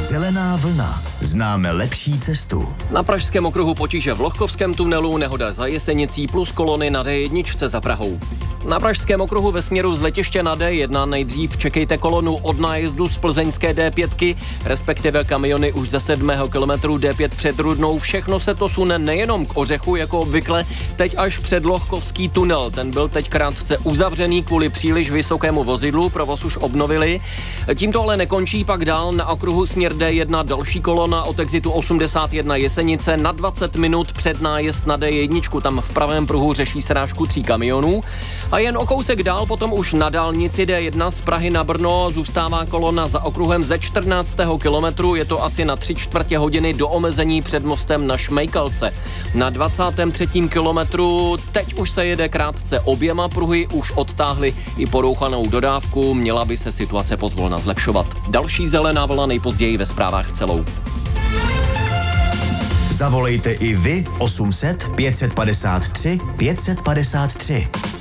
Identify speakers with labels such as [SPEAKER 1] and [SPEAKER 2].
[SPEAKER 1] Zelená vlna. Známe lepší cestu.
[SPEAKER 2] Na pražském okruhu potíže v Lohkovském tunelu, nehoda za Jesenicí plus kolony na D1 za Prahou. Na pražském okruhu ve směru z letiště na D1 nejdřív čekejte kolonu od nájezdu z plzeňské D5, respektive kamiony už ze 7. kilometru D5 před Rudnou. Všechno se to sune nejenom k Ořechu, jako obvykle, teď až před Lohkovský tunel. Ten byl teď krátce uzavřený kvůli příliš vysokému vozidlu, provoz už obnovili. Tím to ale nekončí, pak dál na okruhu směr D1 další kolona od exitu 81 Jesenice na 20 minut před nájezd na D1. Tam v pravém pruhu řeší srážku 3 kamionů. A jen o kousek dál potom už na dálnici D1 z Prahy na Brno zůstává kolona za okruhem ze 14. kilometru. Je to asi na 3/4 hodiny do omezení před mostem na Šmejkalce. Na 23. kilometru teď už se jede krátce, oběma pruhy už odtáhly i porouchanou dodávku, měla by se situace pozvolna zlepšovat. Další zelená vlna nejpozději ve zprávách celou.
[SPEAKER 1] Zavolejte i vy 800 553 553.